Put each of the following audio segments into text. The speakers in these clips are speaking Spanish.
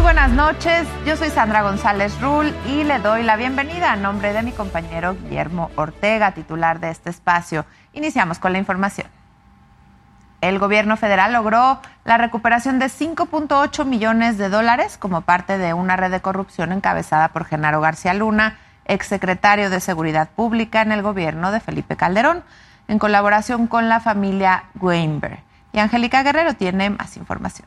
buenas noches, yo soy Sandra González Rull y le doy la bienvenida a nombre de mi compañero Guillermo Ortega, titular de este espacio. Iniciamos con la información. El gobierno federal logró la recuperación de $5.8 millones como parte de una red de corrupción encabezada por Genaro García Luna, exsecretario de Seguridad Pública en el gobierno de Felipe Calderón, en colaboración con la familia Weinberg. Y Angélica Guerrero tiene más información.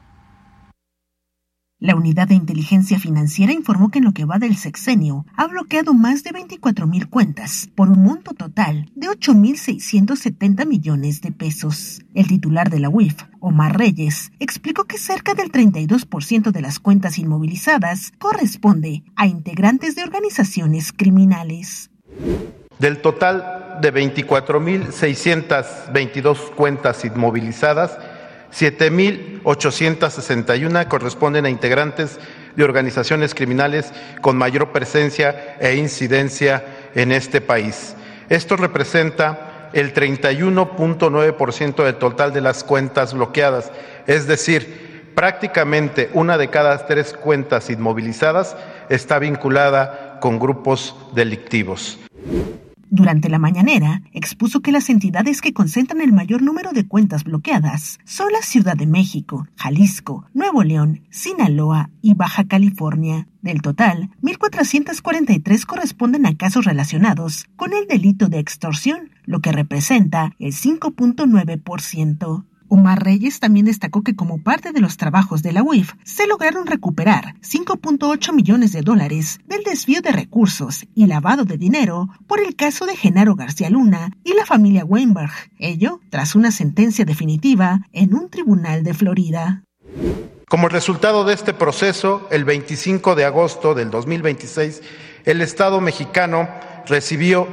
La Unidad de Inteligencia Financiera informó que en lo que va del sexenio ha bloqueado más de 24,000 cuentas por un monto total de 8,670 millones de pesos. El titular de la UIF, Omar Reyes, explicó que cerca del 32% de las cuentas inmovilizadas corresponde a integrantes de organizaciones criminales. Del total de 24,622 cuentas inmovilizadas, 7,861 corresponden a integrantes de organizaciones criminales con mayor presencia e incidencia en este país. Esto representa el 31.9% del total de las cuentas bloqueadas, es decir, prácticamente una de cada 3 cuentas inmovilizadas está vinculada con grupos delictivos. Durante la mañanera, expuso que las entidades que concentran el mayor número de cuentas bloqueadas son la Ciudad de México, Jalisco, Nuevo León, Sinaloa y Baja California. Del total, 1,443 corresponden a casos relacionados con el delito de extorsión, lo que representa el 5.9%. Omar Reyes también destacó que como parte de los trabajos de la UIF se lograron recuperar $5.8 millones del desvío de recursos y lavado de dinero por el caso de Genaro García Luna y la familia Weinberg, ello tras una sentencia definitiva en un tribunal de Florida. Como resultado de este proceso, el 25 de agosto del 2026, el Estado mexicano recibió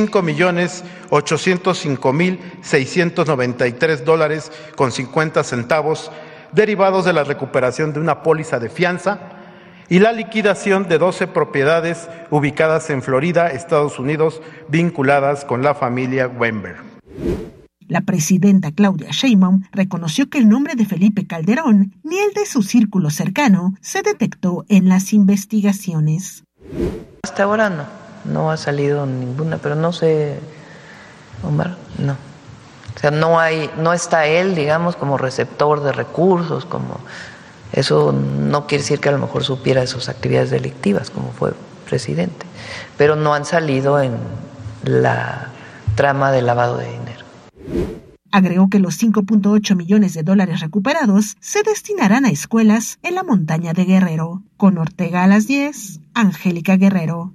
$5,805,693.50 derivados de la recuperación de una póliza de fianza y la liquidación de 12 propiedades ubicadas en Florida, Estados Unidos, vinculadas con la familia Weinberg. La presidenta Claudia Sheinbaum reconoció que el nombre de Felipe Calderón ni el de su círculo cercano se detectó en las investigaciones. Hasta ahora no ha salido ninguna, pero no sé, Omar, no. O sea, no está él, digamos, como receptor de recursos, como eso no quiere decir que a lo mejor supiera de sus actividades delictivas, como fue presidente, pero no han salido en la trama de lavado de dinero. Agregó que los $5.8 millones recuperados se destinarán a escuelas en la montaña de Guerrero. Con Ortega a las 10, Angélica Guerrero.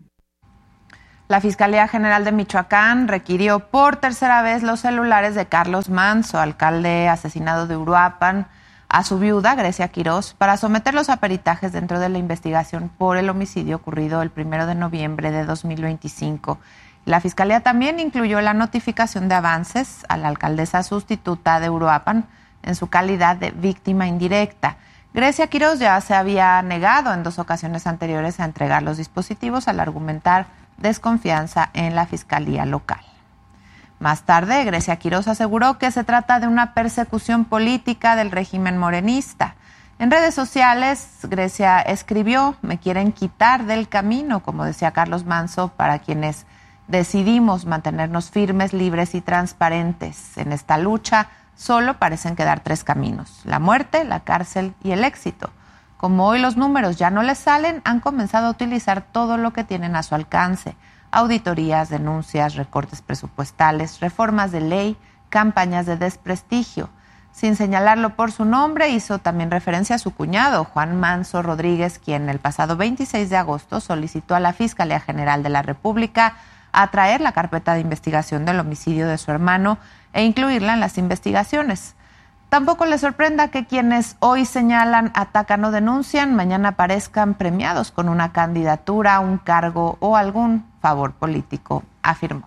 La Fiscalía General de Michoacán requirió por tercera vez los celulares de Carlos Manso, alcalde asesinado de Uruapan, a su viuda, Grecia Quirós, para someterlos a peritajes dentro de la investigación por el homicidio ocurrido el 1 de noviembre de 2025. La Fiscalía también incluyó la notificación de avances a la alcaldesa sustituta de Uruapan en su calidad de víctima indirecta. Grecia Quirós ya se había negado en 2 ocasiones anteriores a entregar los dispositivos al argumentar desconfianza en la Fiscalía local. Más tarde, Grecia Quirós aseguró que se trata de una persecución política del régimen morenista. En redes sociales, Grecia escribió: "Me quieren quitar del camino", como decía Carlos Manso, para quienes decidimos mantenernos firmes, libres y transparentes. En esta lucha solo parecen quedar 3 caminos: la muerte, la cárcel y el éxito. Como hoy los números ya no les salen, han comenzado a utilizar todo lo que tienen a su alcance: auditorías, denuncias, recortes presupuestales, reformas de ley, campañas de desprestigio. Sin señalarlo por su nombre, hizo también referencia a su cuñado, Juan Manso Rodríguez, quien el pasado 26 de agosto solicitó a la Fiscalía General de la República atraer la carpeta de investigación del homicidio de su hermano e incluirla en las investigaciones. Tampoco les sorprenda que quienes hoy señalan, atacan o denuncian, mañana aparezcan premiados con una candidatura, un cargo o algún favor político, afirmó.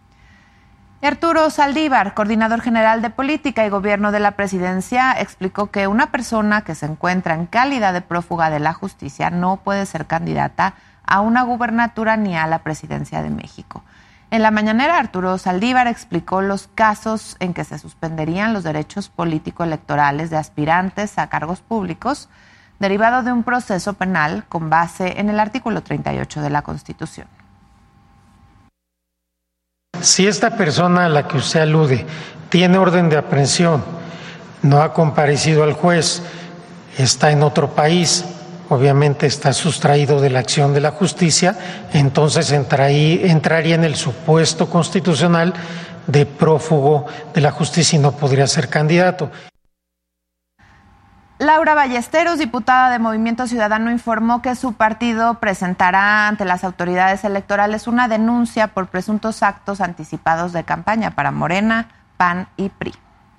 Arturo Saldívar, coordinador general de Política y Gobierno de la Presidencia, explicó que una persona que se encuentra en calidad de prófuga de la justicia no puede ser candidata a una gubernatura ni a la presidencia de México. En la mañanera, Arturo Saldívar explicó los casos en que se suspenderían los derechos político-electorales de aspirantes a cargos públicos derivado de un proceso penal con base en el artículo 38 de la Constitución. Si esta persona a la que usted alude tiene orden de aprehensión, no ha comparecido al juez, está en otro país, obviamente está sustraído de la acción de la justicia, entonces entraría en el supuesto constitucional de prófugo de la justicia y no podría ser candidato. Laura Ballesteros, diputada de Movimiento Ciudadano, informó que su partido presentará ante las autoridades electorales una denuncia por presuntos actos anticipados de campaña para Morena, PAN y PRI.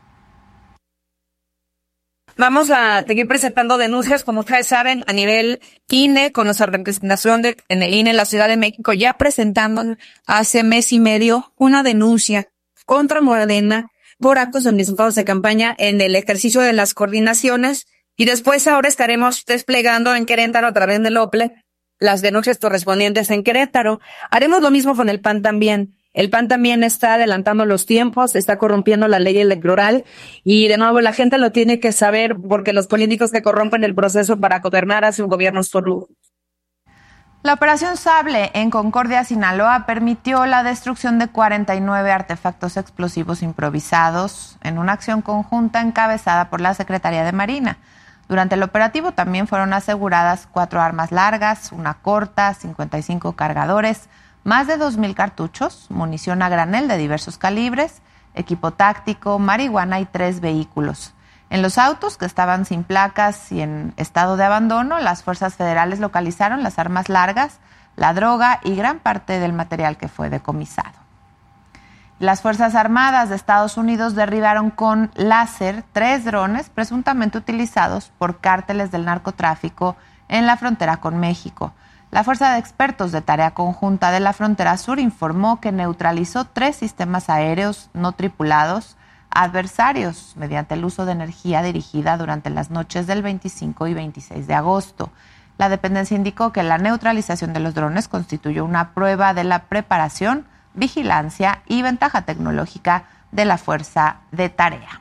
Vamos a seguir presentando denuncias, como ustedes saben, a nivel INE, con nuestra representación en el INE en la Ciudad de México, ya presentando hace mes y medio una denuncia contra Morena por actos anticipados de campaña en el ejercicio de las coordinaciones, y después ahora estaremos desplegando en Querétaro a través del OPLE las denuncias correspondientes en Querétaro. Haremos lo mismo con el PAN también. El PAN también está adelantando los tiempos, está corrompiendo la ley electoral y de nuevo la gente lo tiene que saber porque los políticos que corrompen el proceso para gobernar hacen gobiernos por lujo. La Operación Sable en Concordia, Sinaloa, permitió la destrucción de 49 artefactos explosivos improvisados en una acción conjunta encabezada por la Secretaría de Marina. Durante el operativo también fueron aseguradas 4 armas largas, una corta, 55 cargadores, más de 2,000 cartuchos, munición a granel de diversos calibres, equipo táctico, marihuana y 3 vehículos. En los autos, que estaban sin placas y en estado de abandono, las fuerzas federales localizaron las armas largas, la droga y gran parte del material que fue decomisado. Las Fuerzas Armadas de Estados Unidos derribaron con láser 3 drones presuntamente utilizados por cárteles del narcotráfico en la frontera con México. La Fuerza de Expertos de Tarea Conjunta de la Frontera Sur informó que neutralizó 3 sistemas aéreos no tripulados adversarios mediante el uso de energía dirigida durante las noches del 25 y 26 de agosto. La dependencia indicó que la neutralización de los drones constituyó una prueba de la preparación, vigilancia y ventaja tecnológica de la Fuerza de Tarea.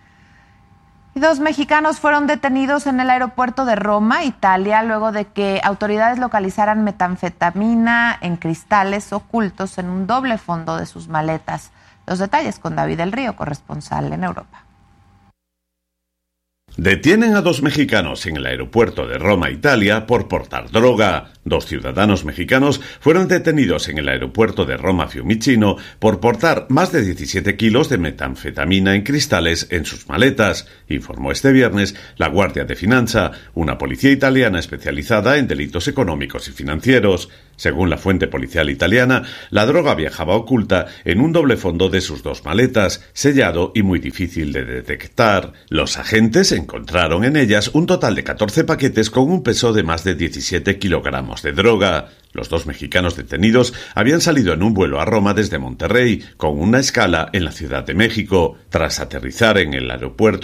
Y 2 mexicanos fueron detenidos en el aeropuerto de Roma, Italia, luego de que autoridades localizaran metanfetamina en cristales ocultos en un doble fondo de sus maletas. Los detalles con David del Río, corresponsal en Europa. Detienen a 2 mexicanos en el aeropuerto de Roma, Italia, por portar droga. 2 ciudadanos mexicanos fueron detenidos en el aeropuerto de Roma Fiumicino por portar más de 17 kilos de metanfetamina en cristales en sus maletas, informó este viernes la Guardia de Finanza, una policía italiana especializada en delitos económicos y financieros. Según la fuente policial italiana, la droga viajaba oculta en un doble fondo de sus 2 maletas, sellado y muy difícil de detectar. Los agentes encontraron en ellas un total de 14 paquetes con un peso de más de 17 kilogramos de droga. Los 2 mexicanos detenidos habían salido en un vuelo a Roma desde Monterrey, con una escala en la Ciudad de México. Tras aterrizar en el aeropuerto